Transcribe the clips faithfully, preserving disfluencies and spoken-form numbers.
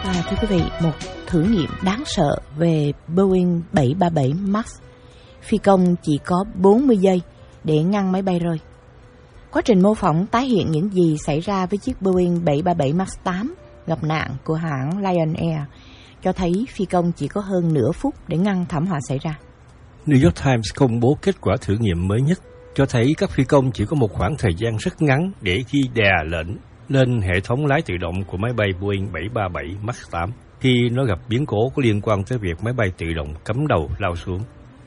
À, thưa quý vị, một thử nghiệm đáng sợ về Boeing bảy ba bảy Max. Phi công chỉ có bốn mươi giây để ngăn máy bay rơi. Quá trình mô phỏng tái hiện những gì xảy ra với chiếc Boeing bảy ba bảy Max tám gặp nạn của hãng Lion Air cho thấy phi công chỉ có hơn nửa phút để ngăn thảm họa xảy ra. New York Times công bố kết quả thử nghiệm mới nhất cho thấy các phi công chỉ có một khoảng thời gian rất ngắn để ghi đè lệnh lên hệ thống lái tự động của máy bay Boeing bảy ba bảy Max tám khi nó gặp biến cố có liên quan tới việc máy bay tự động cắm đầu lao xuống.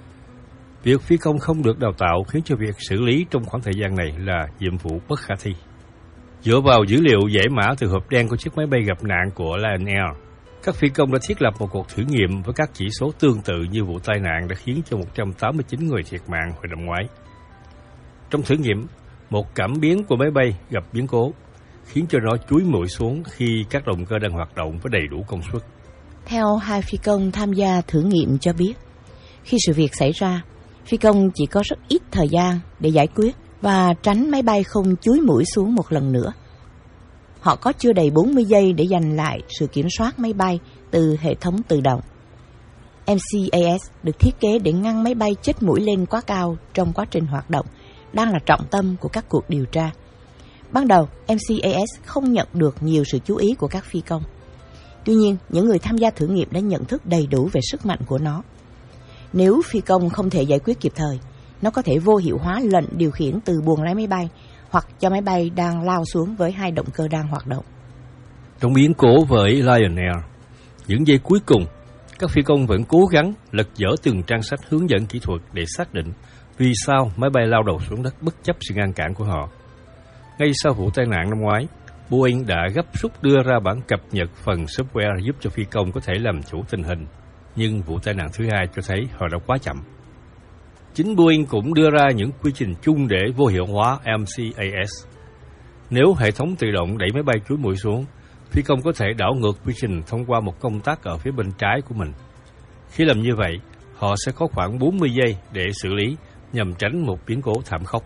Việc phi công không được đào tạo khiến cho việc xử lý trong khoảng thời gian này là nhiệm vụ bất khả thi. Dựa vào dữ liệu giải mã từ hộp đen của chiếc máy bay gặp nạn của Lion Air, các phi công đã thiết lập một cuộc thử nghiệm với các chỉ số tương tự như vụ tai nạn đã khiến cho một trăm tám mươi chín người thiệt mạng hồi năm ngoái. Trong thử nghiệm, một cảm biến của máy bay gặp biến cố, khiến cho nó chúi mũi xuống khi các động cơ đang hoạt động với đầy đủ công suất. Theo hai phi công tham gia thử nghiệm cho biết, khi sự việc xảy ra, phi công chỉ có rất ít thời gian để giải quyết và tránh máy bay không chúi mũi xuống một lần nữa. Họ có chưa đầy bốn mươi giây để giành lại sự kiểm soát máy bay từ hệ thống tự động. em xê a ét được thiết kế để ngăn máy bay chết mũi lên quá cao trong quá trình hoạt động, đang là trọng tâm của các cuộc điều tra. Ban đầu, em xê a ét không nhận được nhiều sự chú ý của các phi công. Tuy nhiên, những người tham gia thử nghiệm đã nhận thức đầy đủ về sức mạnh của nó. Nếu phi công không thể giải quyết kịp thời, nó có thể vô hiệu hóa lệnh điều khiển từ buồng lái máy bay hoặc cho máy bay đang lao xuống với hai động cơ đang hoạt động. Trong biến cố với Lion Air, những giây cuối cùng, các phi công vẫn cố gắng lật dở từng trang sách hướng dẫn kỹ thuật để xác định vì sao máy bay lao đầu xuống đất bất chấp sự ngăn cản của họ. Ngay sau vụ tai nạn năm ngoái, Boeing đã gấp rút đưa ra bản cập nhật phần software giúp cho phi công có thể làm chủ tình hình, nhưng vụ tai nạn thứ hai cho thấy họ đã quá chậm. Chính Boeing cũng đưa ra những quy trình chung để vô hiệu hóa em xê a ét. Nếu hệ thống tự động đẩy máy bay chúi mũi xuống, phi công có thể đảo ngược quy trình thông qua một công tắc ở phía bên trái của mình. Khi làm như vậy, họ sẽ có khoảng bốn mươi giây để xử lý nhằm tránh một biến cố thảm khốc.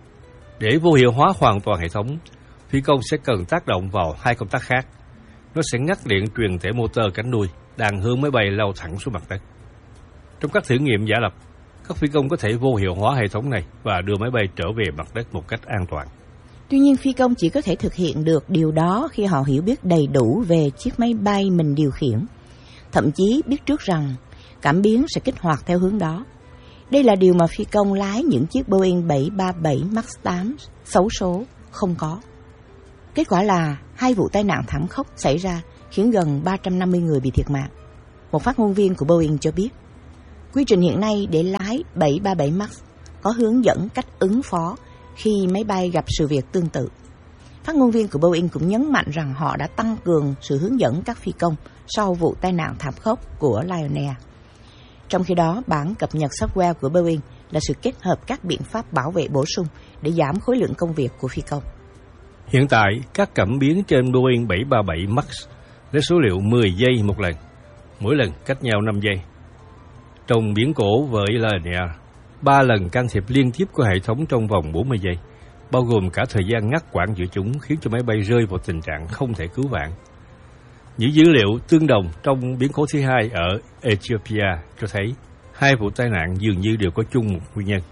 Để vô hiệu hóa hoàn toàn hệ thống, phi công sẽ cần tác động vào hai công tắc khác. Nó sẽ ngắt điện truyền thể motor cánh đuôi đang hướng máy bay lao thẳng xuống mặt đất. Trong các thử nghiệm giả lập, các phi công có thể vô hiệu hóa hệ thống này và đưa máy bay trở về mặt đất một cách an toàn. Tuy nhiên, phi công chỉ có thể thực hiện được điều đó khi họ hiểu biết đầy đủ về chiếc máy bay mình điều khiển, thậm chí biết trước rằng cảm biến sẽ kích hoạt theo hướng đó. Đây là điều mà phi công lái những chiếc Boeing bảy ba bảy Max tám xấu số không có. Kết quả là hai vụ tai nạn thảm khốc xảy ra khiến gần ba trăm năm mươi người bị thiệt mạng. Một phát ngôn viên của Boeing cho biết, quy trình hiện nay để lái bảy ba bảy Max có hướng dẫn cách ứng phó khi máy bay gặp sự việc tương tự. Phát ngôn viên của Boeing cũng nhấn mạnh rằng họ đã tăng cường sự hướng dẫn các phi công sau vụ tai nạn thảm khốc của Lion Air. Trong khi đó, bản cập nhật software của Boeing là sự kết hợp các biện pháp bảo vệ bổ sung để giảm khối lượng công việc của phi công. Hiện tại, các cảm biến trên Boeing bảy ba bảy Max lấy số liệu mười giây một lần, mỗi lần cách nhau năm giây. Trong biến cố với Lion Air, ba lần can thiệp liên tiếp của hệ thống trong vòng bốn mươi giây, bao gồm cả thời gian ngắt quãng giữa chúng khiến cho máy bay rơi vào tình trạng không thể cứu vãn. Những dữ liệu tương đồng trong biến cố thứ hai ở Ethiopia cho thấy hai vụ tai nạn dường như đều có chung một nguyên nhân.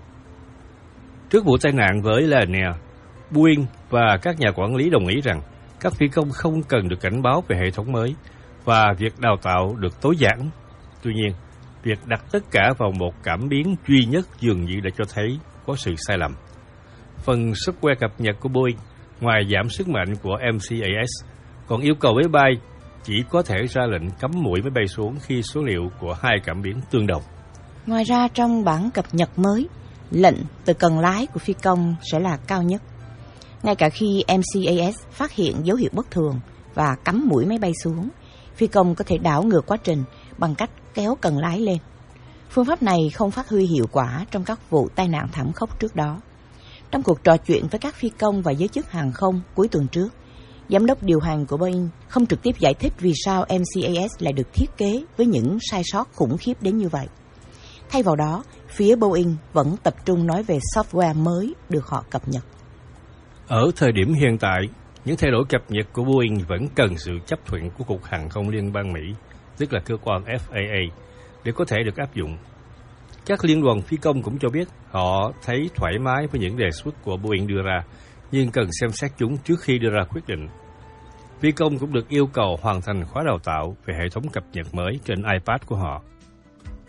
Trước vụ tai nạn với Lion Air, Boeing và các nhà quản lý đồng ý rằng các phi công không cần được cảnh báo về hệ thống mới và việc đào tạo được tối giản. Tuy nhiên, việc đặt tất cả vào một cảm biến duy nhất dường như đã cho thấy có sự sai lầm. Phần software cập nhật của Boeing, ngoài giảm sức mạnh của em xê a ét, còn yêu cầu máy bay chỉ có thể ra lệnh cắm mũi máy bay xuống khi số liệu của hai cảm biến tương đồng. Ngoài ra, trong bản cập nhật mới, lệnh từ cần lái của phi công sẽ là cao nhất. Ngay cả khi em xê a ét phát hiện dấu hiệu bất thường và cắm mũi máy bay xuống, phi công có thể đảo ngược quá trình bằng cách kéo cần lái lên. Phương pháp này không phát huy hiệu quả trong các vụ tai nạn thảm khốc trước đó. Trong cuộc trò chuyện với các phi công và giới chức hàng không cuối tuần trước, giám đốc điều hành của Boeing không trực tiếp giải thích vì sao em xê a ét lại được thiết kế với những sai sót khủng khiếp đến như vậy. Thay vào đó, phía Boeing vẫn tập trung nói về software mới được họ cập nhật. Ở thời điểm hiện tại, Những thay đổi cập nhật của Boeing vẫn cần sự chấp thuận của Cục Hàng không Liên bang Mỹ, tức là cơ quan F A A, để có thể được áp dụng. Các liên đoàn phi công cũng cho biết họ thấy thoải mái với những đề xuất của Boeing đưa ra, nhưng cần xem xét chúng trước khi đưa ra quyết định. Phi công cũng được yêu cầu hoàn thành khóa đào tạo về hệ thống cập nhật mới trên iPad của họ.